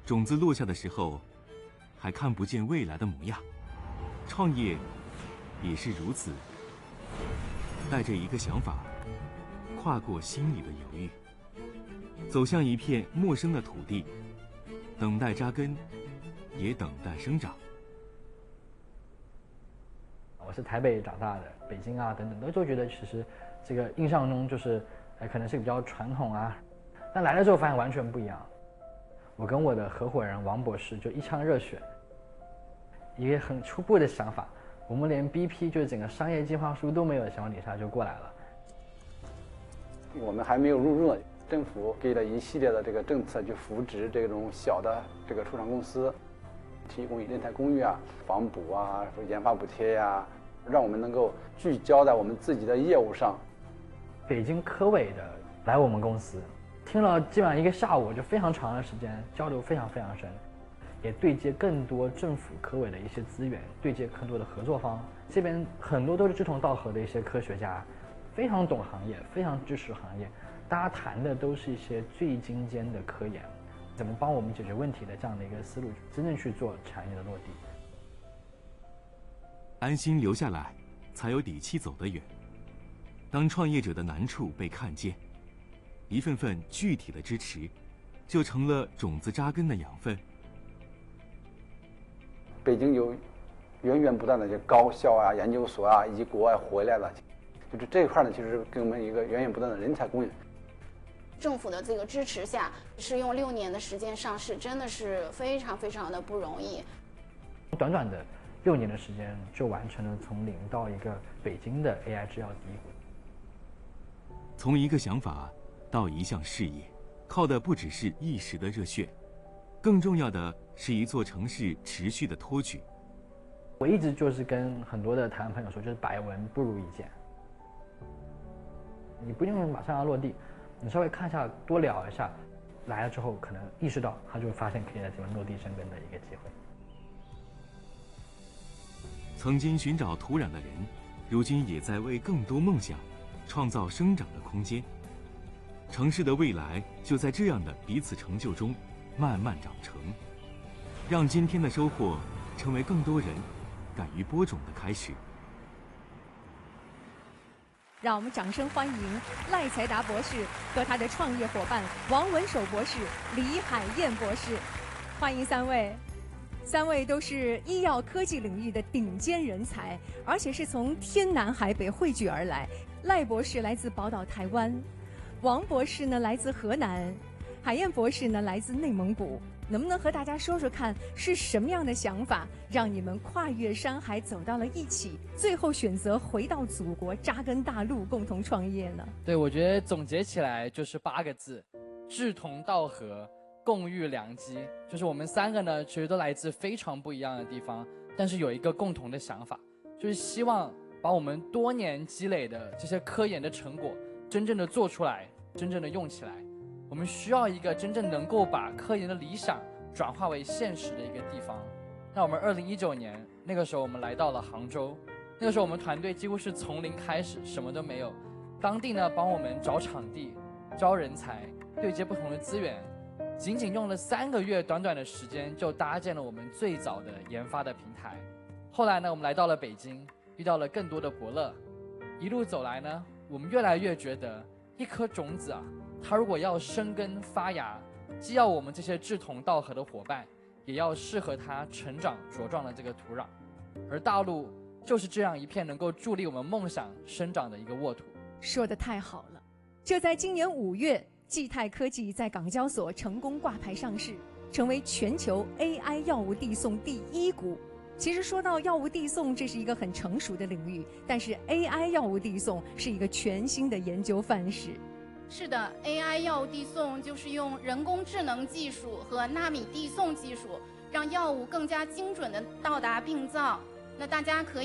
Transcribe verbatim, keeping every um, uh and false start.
种子落下的时候，还看不见未来的模样。创业也是如此，带着一个想法，跨过心里的犹豫，走向一片陌生的土地，等待扎根，也等待生长。 我是台北长大的，北京啊等等都都觉得其实这个印象中就是，哎，可能是比较传统啊，但来了之后发现完全不一样。我跟我的合伙人王博士就一腔热血，一个很初步的想法，我们连 B P 就是整个商业计划书都没有的情况底下就过来了。 我们还没有入热，政府给了一系列的这个政策去扶植这种小的这个初创公司，提供人才公寓啊、房补啊、研发补贴呀、啊，让我们能够聚焦在我们自己的业务上。 北京科委的来我们公司，听了基本上一个下午，就非常长的时间交流，非常非常深，也对接更多政府科委的一些资源，对接更多的合作方。这边很多都是志同道合的一些科学家，非常懂行业，非常支持行业。大家谈的都是一些最精尖的科研，怎么帮我们解决问题的这样的一个思路，真正去做产业的落地。 安心留下来，才有底气走得远。当创业者的难处被看见，一份份具体的支持，就成了种子扎根的养分。 北京有源源不断的这高校啊、研究所啊，以及国外回来了，就是这一块呢，其实给我们一个源源不断的人才供应。 政府的这个支持下，是用六年的时间上市，真的是非常非常的不容易。 短短的六年的时间，就完成了从零到一个北京的 A I 制药第一股。 从一个想法到一项事业，靠的不只是一时的热血，更重要的是一座城市持续的托举。 我一直就是跟很多的台湾朋友说，就是百闻不如一见。你不一定马上要落地，你稍微看一下，多聊一下，来了之后可能意识到，他就发现可以在这边落地生根的一个机会。 曾经寻找土壤的人，如今也在为更多梦想创造生长的空间。城市的未来就在这样的彼此成就中慢慢长成，让今天的收获成为更多人敢于播种的开始。 让我们掌声欢迎赖才达博士和他的创业伙伴王文守博士、李海燕博士，欢迎三位。三位都是医药科技领域的顶尖人才，而且是从天南海北汇聚而来。赖博士来自宝岛台湾，王博士呢来自河南，海燕博士呢来自内蒙古。能不能和大家说说看，是什么样的想法让你们跨越山海走到了一起，最后选择回到祖国扎根大陆，共同创业呢？ 对，我觉得总结起来就是八个字：志同道合，共遇良机。就是我们三个呢，其实都来自非常不一样的地方，但是有一个共同的想法，就是希望把我们多年积累的这些科研的成果真正的做出来，真正的用起来。我们需要一个真正能够把科研的理想转化为现实的一个地方。那我们二零一九年那个时候，我们来到了杭州，那个时候我们团队几乎是从零开始，什么都没有。当地呢帮我们找场地、招人才、对接不同的资源，仅仅用了三个月短短的时间，就搭建了我们最早的研发的平台。后来呢，我们来到了北京，遇到了更多的伯乐。一路走来呢，我们越来越觉得，一颗种子啊，它如果要生根发芽，既要我们这些志同道合的伙伴，也要适合它成长茁壮的这个土壤。而大陆就是这样一片能够助力我们梦想生长的一个沃土。 说得太好了！就在今年五月，济泰科技在港交所成功挂牌上市，成为全球 A I 药物递送第一股。其实说到药物递送，这是一个很成熟的领域，但是 A I 药物递送是一个全新的研究范式。 是的 ，A I 药物递送就是用人工智能技术和纳米递送技术，让药物更加精准地到达病灶。那大家可以